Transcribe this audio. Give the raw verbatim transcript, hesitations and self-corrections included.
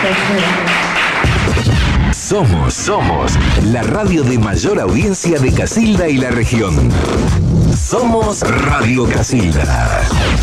Somos, somos la radio de mayor audiencia de Casilda y la región. Somos Radio Casilda.